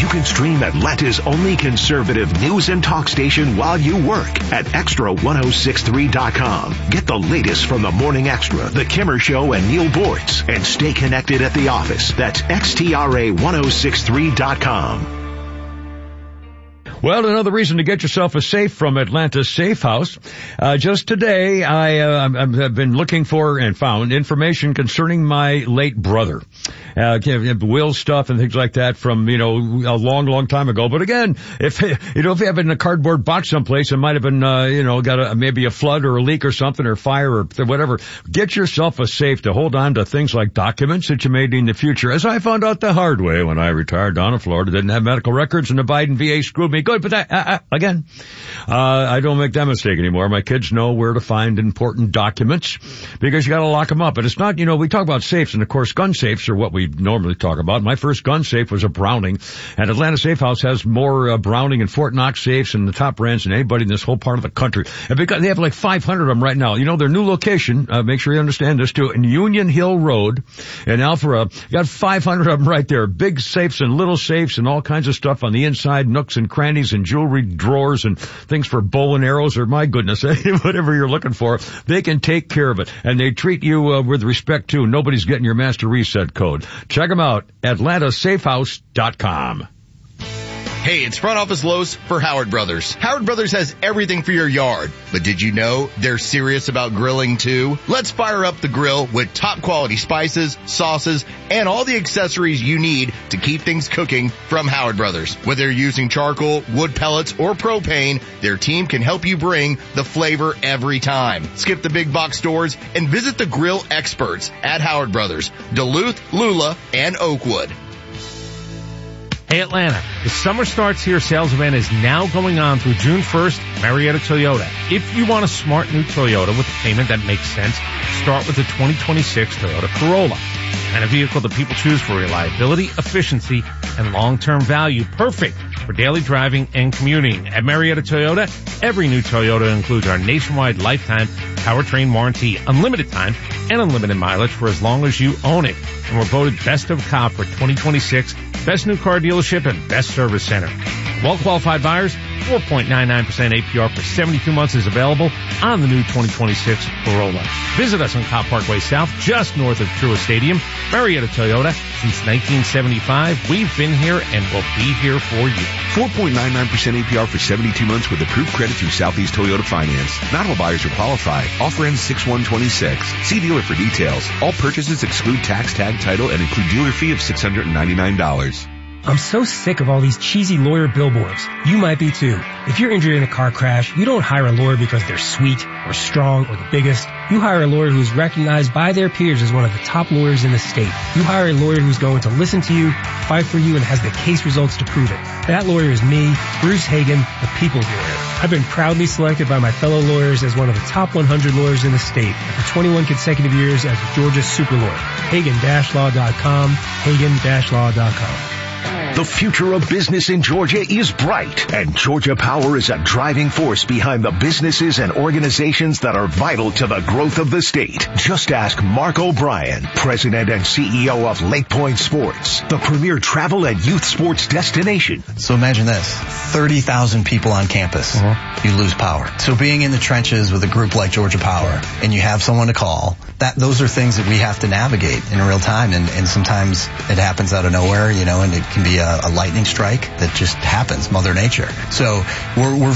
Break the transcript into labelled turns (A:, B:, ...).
A: can stream Atlanta's only conservative news and talk station while you work at Extra1063.com. Get the latest from the Morning Extra, The Kimmer Show, and Neil Bortz, and stay connected at the office. That's XTRA1063.com.
B: Well, another reason to get yourself a safe from Atlanta Safe House. Just today, I've been looking for and found information concerning my late brother. Will stuff and things like that from, a long, long time ago. But again, if you have it in a cardboard box someplace, it might have been, got maybe a flood or a leak or something or fire or whatever. Get yourself a safe to hold on to things like documents that you may need in the future. As I found out the hard way when I retired down in Florida, didn't have medical records and the Biden VA screwed me good. But I don't make that mistake anymore. My kids know where to find important documents because you got to lock them up. But it's not, we talk about safes, and of course gun safes are what we normally talk about. My first gun safe was a Browning, and Atlanta Safe House has more Browning and Fort Knox safes and the top brands than anybody in this whole part of the country. And they have like 500 of them right now. Their new location, make sure you understand this too, in Union Hill Road in Alpharetta, you got 500 of them right there. Big safes and little safes and all kinds of stuff on the inside, nooks and crannies and jewelry drawers and things for bow and arrows, or my goodness, whatever you're looking for, they can take care of it. And they treat you with respect too. Nobody's getting your master reset code. Check them out, AtlantaSafeHouse.com.
C: Hey, it's Front Office Lowe's for Howard Brothers. Howard Brothers has everything for your yard, but did you know they're serious about grilling too? Let's fire up the grill with top quality spices, sauces, and all the accessories you need to keep things cooking from Howard Brothers. Whether you're using charcoal, wood pellets, or propane, their team can help you bring the flavor every time. Skip the big box stores and visit the grill experts at Howard Brothers, Duluth, Lula, and Oakwood.
D: Hey Atlanta, the Summer Starts Here sales event is now going on through June 1st, Marietta Toyota. If you want a smart new Toyota with a payment that makes sense, start with the 2026 Toyota Corolla. And a vehicle that people choose for reliability, efficiency, and long-term value. Perfect for daily driving and commuting. At Marietta Toyota, every new Toyota includes our nationwide lifetime powertrain warranty, unlimited time, and unlimited mileage for as long as you own it. And we're voted Best of Cobb for 2026, Best New Car Dealership, and Best Service Center. Well-qualified buyers, 4.99% APR for 72 months is available on the new 2026 Corolla. Visit us on Cobb Parkway South, just north of Truist Stadium. Marietta Toyota, since 1975. We've been here and will be here for you.
A: 4.99% APR for 72 months with approved credit through Southeast Toyota Finance. Not all buyers will qualify. Offer ends 6/1/26. See dealer for details. All purchases exclude tax, tag, title, and include dealer fee of $699.
E: I'm so sick of all these cheesy lawyer billboards. You might be too. If you're injured in a car crash, you don't hire a lawyer because they're sweet or strong or the biggest. You hire a lawyer who's recognized by their peers as one of the top lawyers in the state. You hire a lawyer who's going to listen to you, fight for you, and has the case results to prove it. That lawyer is me, Bruce Hagan, the people's lawyer. I've been proudly selected by my fellow lawyers as one of the top 100 lawyers in the state and for 21 consecutive years as Georgia's super lawyer. Hagan-law.com, Hagan-law.com.
A: The future of business in Georgia is bright, and Georgia Power is a driving force behind the businesses and organizations that are vital to the growth of the state. Just ask Mark O'Brien, President and CEO of Lake Point Sports, the premier travel and youth sports destination.
F: So imagine this, 30,000 people on campus. You lose power. So being in the trenches with a group like Georgia Power, and you have someone to call, those are things that we have to navigate in real time, and sometimes it happens out of nowhere, and it can be a lightning strike that just happens, Mother Nature. So we're